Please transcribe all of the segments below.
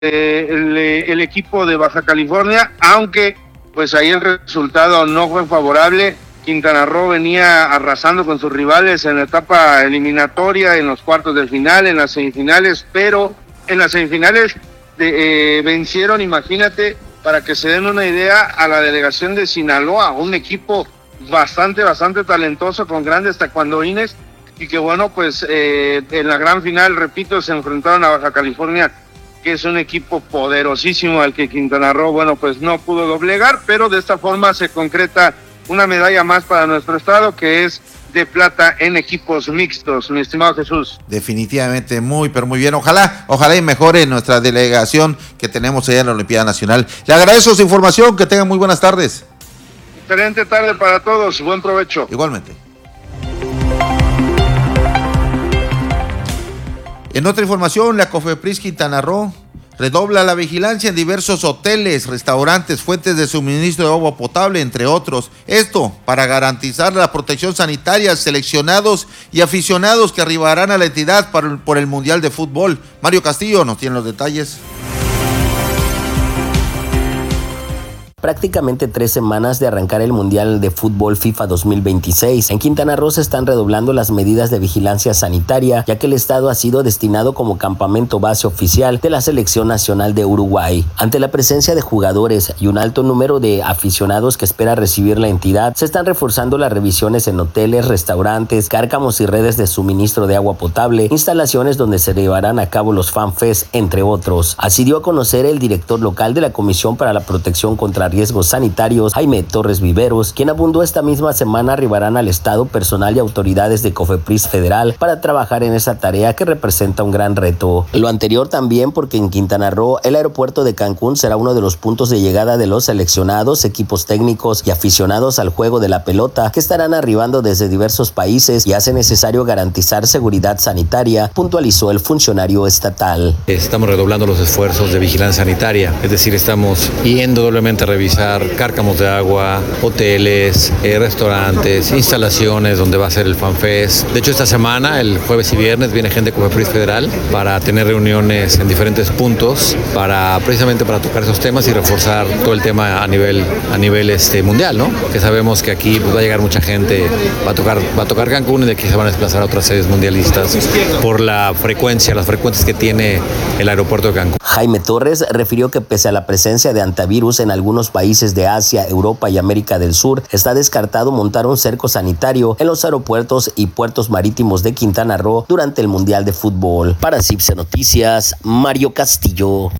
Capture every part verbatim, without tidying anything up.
eh, el, el equipo de Baja California, aunque pues ahí el resultado no fue favorable. Quintana Roo venía arrasando con sus rivales en la etapa eliminatoria, en los cuartos de final, en las semifinales, pero en las semifinales de, eh, vencieron, imagínate, para que se den una idea, a la delegación de Sinaloa, un equipo bastante, bastante talentoso, con grandes taekwondoines, y que bueno, pues eh, en la gran final, repito, se enfrentaron a Baja California, que es un equipo poderosísimo al que Quintana Roo, bueno, pues no pudo doblegar, pero de esta forma se concreta una medalla más para nuestro estado, que es de plata en equipos mixtos, mi estimado Jesús. Definitivamente, muy, pero muy bien. Ojalá, ojalá y mejore nuestra delegación que tenemos allá en la Olimpiada Nacional. Le agradezco su información, que tengan muy buenas tardes. Excelente tarde para todos, buen provecho. Igualmente. En otra información, la COFEPRIS Quintana Roo redobla la vigilancia en diversos hoteles, restaurantes, fuentes de suministro de agua potable, entre otros. Esto para garantizar la protección sanitaria a seleccionados y aficionados que arribarán a la entidad por el Mundial de Fútbol. Mario Castillo nos tiene los detalles. Prácticamente tres semanas de arrancar el Mundial de Fútbol FIFA dos mil veintiséis. En Quintana Roo se están redoblando las medidas de vigilancia sanitaria, ya que el estado ha sido destinado como campamento base oficial de la Selección Nacional de Uruguay. Ante la presencia de jugadores y un alto número de aficionados que espera recibir la entidad, se están reforzando las revisiones en hoteles, restaurantes, cárcamos y redes de suministro de agua potable, instalaciones donde se llevarán a cabo los FanFest, entre otros. Así dio a conocer el director local de la Comisión para la Protección contra Riesgos Sanitarios, Jaime Torres Viveros, quien abundó esta misma semana arribarán al estado personal y autoridades de COFEPRIS Federal para trabajar en esa tarea que representa un gran reto. Lo anterior también porque en Quintana Roo el aeropuerto de Cancún será uno de los puntos de llegada de los seleccionados, equipos técnicos y aficionados al juego de la pelota que estarán arribando desde diversos países y hace necesario garantizar seguridad sanitaria, puntualizó el funcionario estatal. Estamos redoblando los esfuerzos de vigilancia sanitaria, es decir, estamos yendo doblemente a revisar cárcamos de agua, hoteles, eh, restaurantes, instalaciones donde va a ser el FanFest. De hecho, esta semana, el jueves y viernes, viene gente de COFEPRIS Federal para tener reuniones en diferentes puntos, para precisamente para tocar esos temas y reforzar todo el tema a nivel, a nivel este, mundial, ¿no? Que sabemos que aquí pues, va a llegar mucha gente, va a tocar, va a tocar Cancún y de aquí se van a desplazar a otras sedes mundialistas por la frecuencia, las frecuencias que tiene el aeropuerto de Cancún. Jaime Torres refirió que pese a la presencia de antivirus en algunos países de Asia, Europa y América del Sur, está descartado montar un cerco sanitario en los aeropuertos y puertos marítimos de Quintana Roo durante el Mundial de Fútbol. Para Cipse Noticias, Mario Castillo.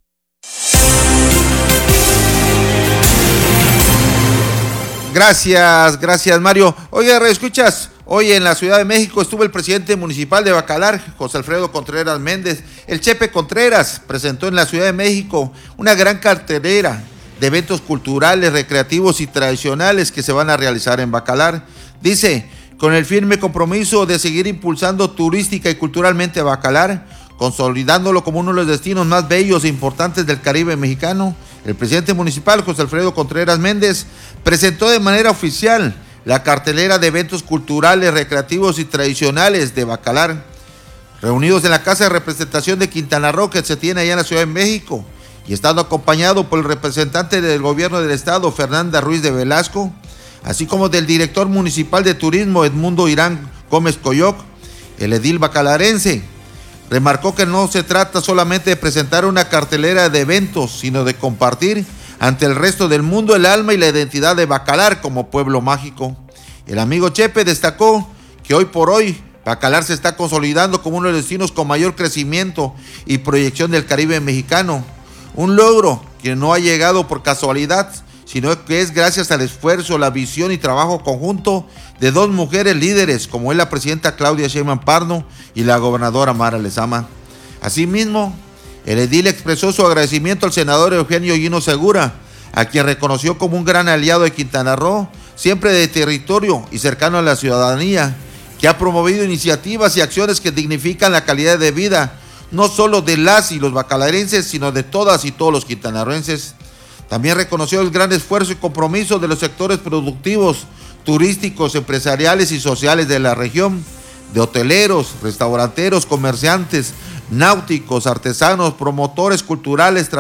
Gracias, gracias Mario. Oye, ¿escuchas? Hoy en la Ciudad de México estuvo el presidente municipal de Bacalar, José Alfredo Contreras Méndez. El Chepe Contreras presentó en la Ciudad de México una gran cartelera de eventos culturales, recreativos y tradicionales que se van a realizar en Bacalar. Dice, con el firme compromiso de seguir impulsando turística y culturalmente a Bacalar, consolidándolo como uno de los destinos más bellos e importantes del Caribe mexicano, el presidente municipal, José Alfredo Contreras Méndez, presentó de manera oficial la cartelera de eventos culturales, recreativos y tradicionales de Bacalar, reunidos en la Casa de Representación de Quintana Roo que se tiene allá en la Ciudad de México, y estando acompañado por el representante del gobierno del estado, Fernanda Ruiz de Velasco, así como del director municipal de turismo, Edmundo Irán Gómez Coyoc, el edil bacalarense. Remarcó que no se trata solamente de presentar una cartelera de eventos, sino de compartir ante el resto del mundo el alma y la identidad de Bacalar como pueblo mágico. El amigo Chepe destacó que hoy por hoy Bacalar se está consolidando como uno de los destinos con mayor crecimiento y proyección del Caribe mexicano, un logro que no ha llegado por casualidad, sino que es gracias al esfuerzo, la visión y trabajo conjunto de dos mujeres líderes, como es la presidenta Claudia Sheinbaum Pardo y la gobernadora Mara Lezama. Asimismo, el edil expresó su agradecimiento al senador Eugenio Gino Segura, a quien reconoció como un gran aliado de Quintana Roo, siempre de territorio y cercano a la ciudadanía, que ha promovido iniciativas y acciones que dignifican la calidad de vida, no solo de las y los bacalarenses, sino de todas y todos los quintanarroenses. También reconoció el gran esfuerzo y compromiso de los sectores productivos, turísticos, empresariales y sociales de la región, de hoteleros, restauranteros, comerciantes, náuticos, artesanos, promotores culturales,